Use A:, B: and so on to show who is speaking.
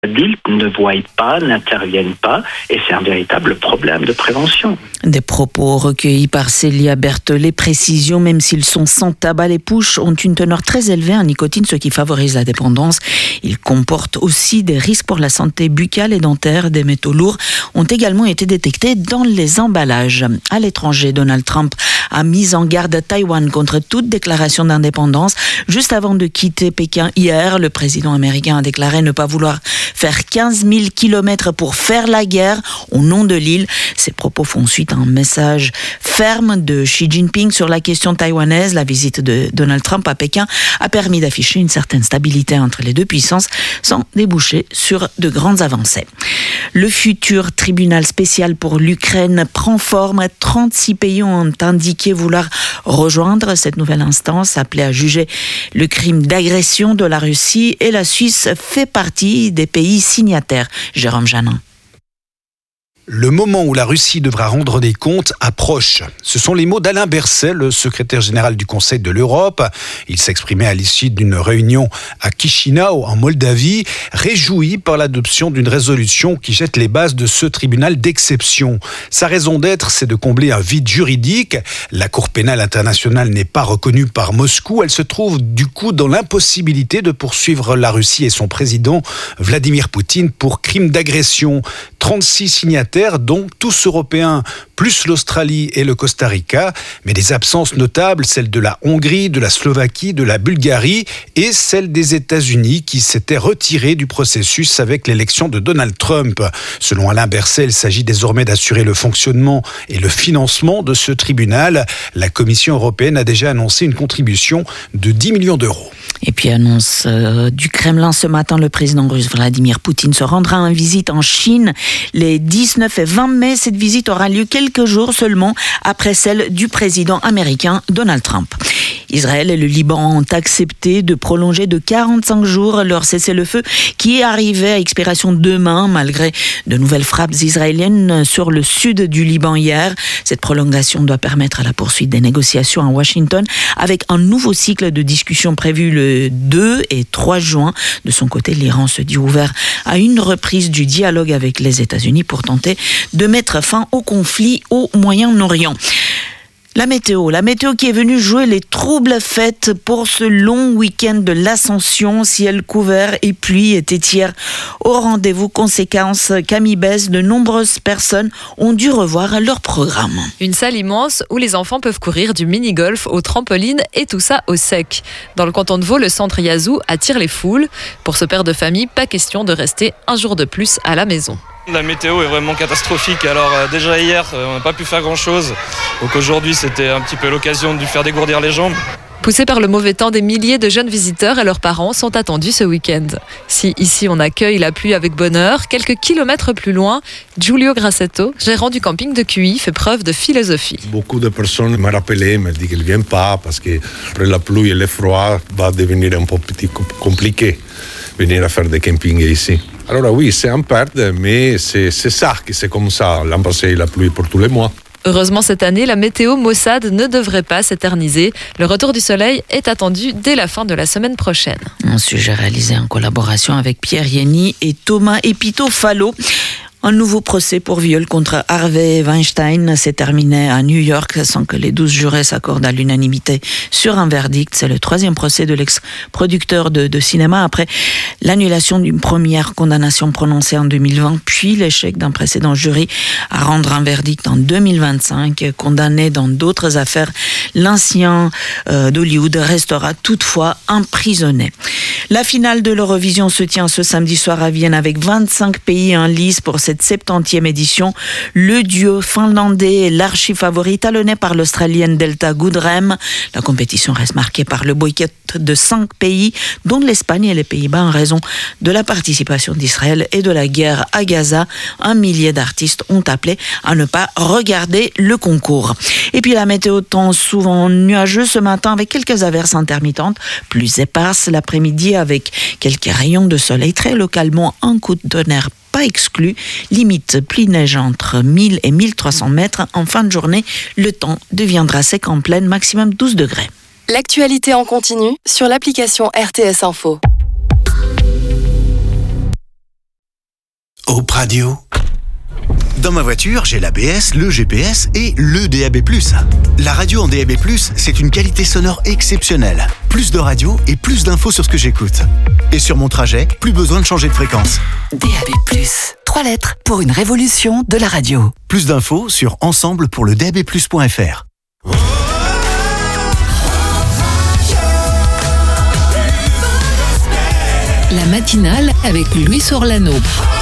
A: adultes ne voient pas, n'interviennent pas, et c'est un véritable problème de prévention.
B: Des propos recueillis par Célia Berthollet. Précision, même s'ils sont sans tabac, les pushs ont une teneur très élevée en nicotine, ce qui favorise la dépendance. Ils comportent aussi des risques pour la santé buccale et dentaire. Des métaux lourds ont également été détectés dans les emballages. À l'étranger, Donald Trump a mis en garde Taïwan contre toute déclaration d'indépendance. Juste avant de quitter Pékin hier, le président américain a déclaré ne pas vouloir faire 15 000 kilomètres pour faire la guerre au nom de l'île. Ces propos font suite à un message ferme de Xi Jinping sur la question taïwanaise. La visite de Donald Trump à Pékin a permis d'afficher une certaine stabilité entre les deux puissances sans déboucher sur de grandes avancées. Le futur tribunal spécial pour l'Ukraine prend forme. 36 pays ont indiqué vouloir rejoindre cette nouvelle instance appelée à juger le crime d'agression de la Russie, et la Suisse fait partie des pays signataires. Jérôme Janin.
C: Le moment où la Russie devra rendre des comptes approche. Ce sont les mots d'Alain Berset, le secrétaire général du Conseil de l'Europe. Il s'exprimait à l'issue d'une réunion à Chisinau, en Moldavie, réjoui par l'adoption d'une résolution qui jette les bases de ce tribunal d'exception. Sa raison d'être, c'est de combler un vide juridique. La Cour pénale internationale n'est pas reconnue par Moscou. Elle se trouve du coup dans l'impossibilité de poursuivre la Russie et son président Vladimir Poutine pour crime d'agression. 36 signataires, dont tous européens, plus l'Australie et le Costa Rica, mais des absences notables, celles de la Hongrie, de la Slovaquie, de la Bulgarie et celles des États-Unis qui s'étaient retirés du processus avec l'élection de Donald Trump. Selon Alain Berset, il s'agit désormais d'assurer le fonctionnement et le financement de ce tribunal. La Commission européenne a déjà annoncé une contribution de 10 millions d'euros.
B: Et puis annonce du Kremlin ce matin, le président russe Vladimir Poutine se rendra en visite en Chine les 19 et 20 mai. Cette visite aura lieu quelques jours seulement après celle du président américain Donald Trump. Israël et le Liban ont accepté de prolonger de 45 jours leur cessez-le-feu qui arrivait à expiration demain malgré de nouvelles frappes israéliennes sur le sud du Liban hier. Cette prolongation doit permettre à la poursuite des négociations à Washington avec un nouveau cycle de discussions prévu le 2 et 3 juin. De son côté, l'Iran se dit ouvert à une reprise du dialogue avec les États-Unis pour tenter de mettre fin au conflit au Moyen-Orient. La météo qui est venue jouer les troubles fêtes pour ce long week-end de l'Ascension. Ciel couvert et pluie étaient hier au rendez-vous. Conséquence, Camille Besse, de nombreuses personnes ont dû revoir leur programme.
D: Une salle immense où les enfants peuvent courir du mini-golf au trampoline et tout ça au sec. Dans le canton de Vaud, le centre Yazoo attire les foules. Pour ce père de famille, pas question de rester un jour de plus à la maison.
E: La météo est vraiment catastrophique, alors déjà hier on n'a pas pu faire grand chose, donc aujourd'hui c'était un petit peu l'occasion de lui faire dégourdir les jambes.
D: Poussés par le mauvais temps, des milliers de jeunes visiteurs et leurs parents sont attendus ce week-end. Si ici on accueille la pluie avec bonheur, quelques kilomètres plus loin, Giulio Grassetto, gérant du camping de Cuy, fait preuve de philosophie.
F: Beaucoup de personnes m'ont rappelé, me disent qu'elles ne viennent pas parce qu'après la pluie et le froid va devenir un peu compliqué venir à faire des campings ici. Alors oui, c'est un perte, mais c'est ça, c'est comme ça, l'an passé la pluie pour tous les mois.
D: Heureusement, cette année, la météo maussade ne devrait pas s'éterniser. Le retour du soleil est attendu dès la fin de la semaine prochaine.
B: Un sujet réalisé en collaboration avec Pierre Yenny et Thomas Epito-Fallo. Un nouveau procès pour viol contre Harvey Weinstein s'est terminé à New York sans que les 12 jurés s'accordent à l'unanimité sur un verdict. C'est le 3e procès de l'ex-producteur de cinéma après l'annulation d'une première condamnation prononcée en 2020, puis l'échec d'un précédent jury à rendre un verdict en 2025. Condamné dans d'autres affaires, l'ancien d'Hollywood restera toutefois emprisonné. La finale de l'Eurovision se tient ce samedi soir à Vienne avec 25 pays en lice pour cette 70e édition. Le duo finlandais est l'archi-favori talonné par l'Australienne Delta Goodrem. La compétition reste marquée par le boycott de 5 pays, dont l'Espagne et les Pays-Bas en raison de la participation d'Israël et de la guerre à Gaza. 1 millier d'artistes ont appelé à ne pas regarder le concours. Et puis la météo temps souvent nuageux ce matin avec quelques averses intermittentes, plus éparses l'après-midi avec quelques rayons de soleil. Très localement, un coup de tonnerre pas exclu. Limite pluie-neige entre 1000 et 1300 mètres. En fin de journée, le temps deviendra sec en pleine, maximum 12 degrés.
G: L'actualité en continu sur l'application RTS Info. Hope Radio. Dans ma voiture, j'ai l'ABS, le GPS et le DAB+. La radio en DAB+, c'est une qualité sonore exceptionnelle. Plus de radio et plus d'infos sur ce que j'écoute. Et sur mon trajet, plus besoin de changer de fréquence.
H: DAB+, 3 lettres pour une révolution de la radio.
G: Plus d'infos sur ensemble-pour-le-DAB+.fr.
I: La matinale avec Luis Orlano.